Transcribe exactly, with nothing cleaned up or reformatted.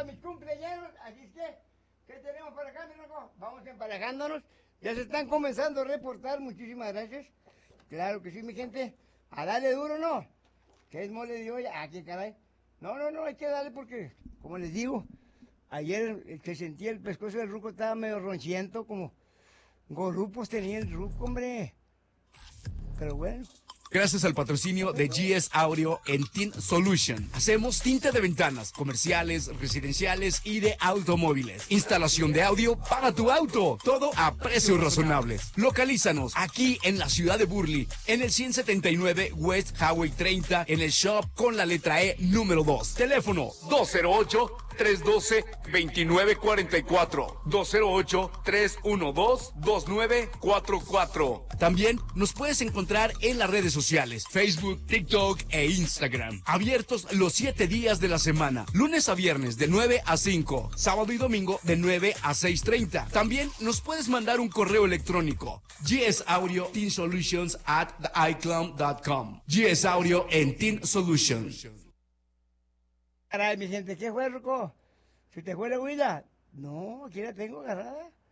mis cumpleaños, así es que, ¿qué tenemos por acá, mi loco? Vamos emparejándonos. Ya se están comenzando a reportar, muchísimas gracias. Claro que sí, mi gente. A darle duro, ¿no? ¿Qué es mole de olla? Ah, qué caray. No, no, no, hay que darle porque, como les digo, ayer eh, se sentía el pescozo del ruco, estaba medio ronchiento, como gorrupos tenía el ruco, hombre. Pero bueno. Gracias al patrocinio de G S Audio en Tint Solution. Hacemos tinte de ventanas, comerciales, residenciales y de automóviles. Instalación de audio para tu auto. Todo a precios razonables. Localízanos aquí en la ciudad de Burley, en el ciento setenta y nueve West Highway treinta, en el shop con la letra E número dos. Teléfono dos cero ocho, tres uno dos, dos nueve cuatro cuatro. dos cero ocho, tres uno dos, dos nueve cuatro cuatro. También nos puedes encontrar en las redes sociales, Facebook, TikTok e Instagram. Abiertos los siete días de la semana, lunes a viernes de nueve a cinco, sábado y domingo de nueve a seis treinta. También nos puedes mandar un correo electrónico, gsaudio teen solutions at icloud punto com. G S Audio en Teen Solutions. Caray, mi gente, ¿qué fue, ruco? ¿Si te fue la huila? No, aquí la tengo agarrada.